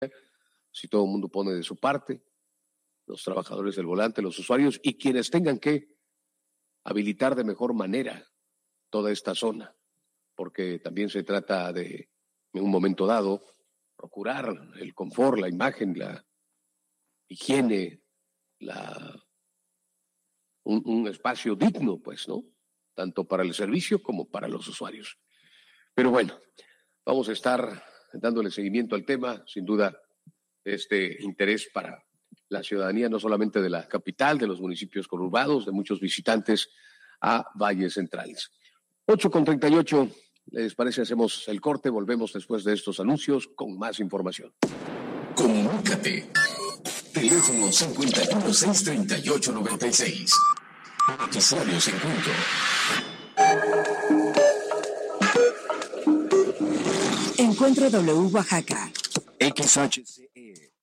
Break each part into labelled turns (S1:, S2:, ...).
S1: si todo el mundo pone de su parte, los trabajadores del volante, los usuarios y quienes tengan que habilitar de mejor manera toda esta zona, porque también se trata de, en un momento dado, procurar el confort, la imagen, la higiene, un espacio digno, pues, ¿no? Tanto para el servicio como para los usuarios. Pero bueno, vamos a estar dándole seguimiento al tema, sin duda, este interés para la ciudadanía, no solamente de la capital, de los municipios conurbados, de muchos visitantes a valles centrales. 8:38, ¿les parece? Hacemos el corte, volvemos después de estos anuncios con más información.
S2: Comunícate. Teléfono 51-638-96. Noticiarios en punto.
S3: Encuentro W Oaxaca.
S4: XHCE.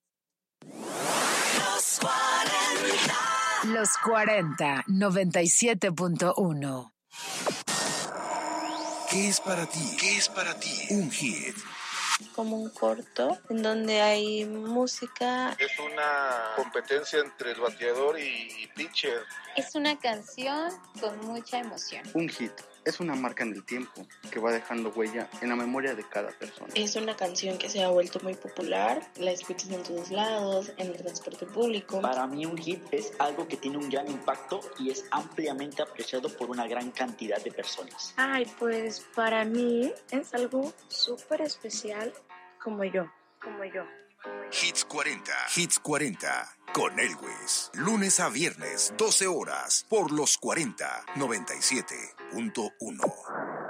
S3: Los 40, 97.1.
S4: ¿Qué es para ti? ¿Qué es para ti? Un hit.
S5: Como un corto en donde hay música.
S6: Es una competencia entre el bateador y pitcher.
S7: Es una canción con mucha emoción.
S8: Un hit es una marca en el tiempo que va dejando huella en la memoria de cada persona.
S5: Es una canción que se ha vuelto muy popular, la escuchas en todos lados, en el transporte público.
S9: Para mí un hit es algo que tiene un gran impacto y es ampliamente apreciado por una gran cantidad de personas.
S10: Ay, pues para mí es algo súper especial como yo.
S4: Hits 40. Hits 40. Con Elwes. Lunes a viernes, 12 horas. Por los 40. 97.1.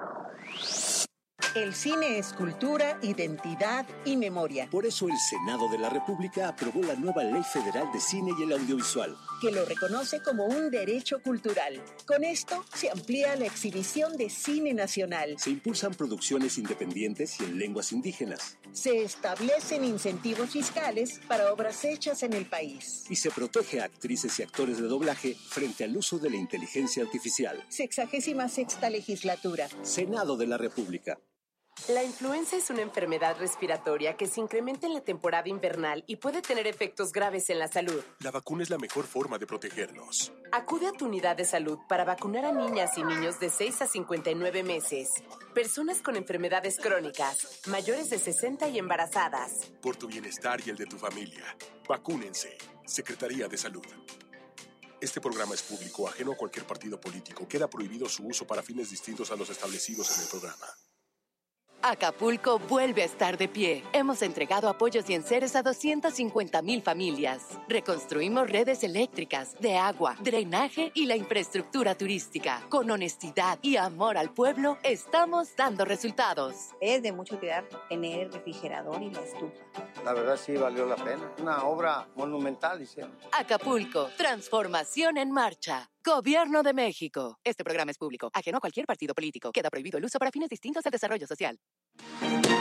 S11: El cine es cultura, identidad y memoria.
S12: Por eso el Senado de la República aprobó la nueva Ley Federal de Cine y el Audiovisual,
S11: que lo reconoce como un derecho cultural. Con esto se amplía la exhibición de cine nacional.
S12: Se impulsan producciones independientes y en lenguas indígenas.
S11: Se establecen incentivos fiscales para obras hechas en el país.
S12: Y se protege a actrices y actores de doblaje frente al uso de la inteligencia artificial.
S11: 66ª legislatura.
S12: Senado de la República.
S13: La influenza es una enfermedad respiratoria que se incrementa en la temporada invernal y puede tener efectos graves en la salud.
S14: La vacuna es la mejor forma de protegernos.
S13: Acude a tu unidad de salud para vacunar a niñas y niños de 6 a 59 meses, personas con enfermedades crónicas, mayores de 60 y embarazadas.
S14: Por tu bienestar y el de tu familia, vacúnense. Secretaría de Salud. Este programa es público, ajeno a cualquier partido político. Queda prohibido su uso para fines distintos a los establecidos en el programa.
S15: Acapulco vuelve a estar de pie. Hemos entregado apoyos y enseres a 250,000 familias. Reconstruimos redes eléctricas, de agua, drenaje y la infraestructura turística. Con honestidad y amor al pueblo, estamos dando resultados.
S16: Es de mucho cuidar tener el refrigerador y la estufa.
S17: La verdad sí valió la pena. Una obra monumental hicieron.
S15: Acapulco, transformación en marcha. Gobierno de México. Este programa es público, ajeno a cualquier partido político. Queda prohibido el uso para fines distintos al desarrollo social.